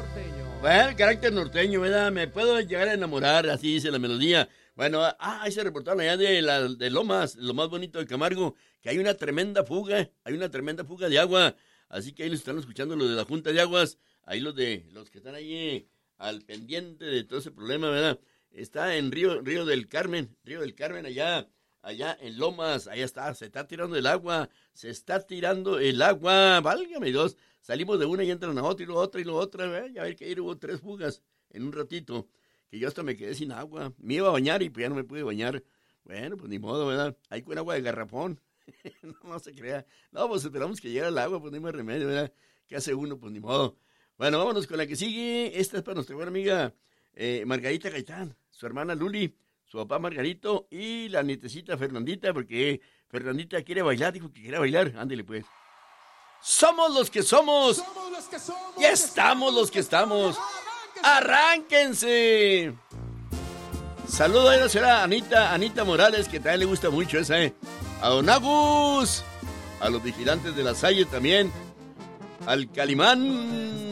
Bueno, el carácter norteño, ¿verdad? Me puedo llegar a enamorar, así dice la melodía. Bueno, ahí se reportaron allá de Lomas, lo más bonito de Camargo, que hay una tremenda fuga de agua. Así que ahí los están escuchando los de la Junta de Aguas, ahí los que están ahí al pendiente de todo ese problema, ¿verdad? Está en Río del Carmen, allá en Lomas, se está tirando el agua, válgame Dios. Salimos de una y entran a otra y luego otra, ¿verdad? Ya ver que ayer hubo 3 fugas en un ratito, que yo hasta me quedé sin agua. Me iba a bañar y pues ya no me pude bañar. Bueno, pues ni modo, ¿verdad? Ahí con agua de garrafón. No se crea. No, pues esperamos que llegue el agua, pues no hay más remedio, ¿verdad? ¿Qué hace uno? Pues ni modo. Bueno, vámonos con la que sigue. Esta es para nuestra buena amiga Margarita Gaitán, su hermana Luli, su papá Margarito y la nietecita Fernandita, porque Fernandita quiere bailar, dijo que quiere bailar. Ándele pues. Somos los que somos. Y estamos los que estamos. ¡Arránquense! Saludo a la señora Anita Morales, que también le gusta mucho esa, A Don Agus, a los vigilantes de la Salle también, al Calimán,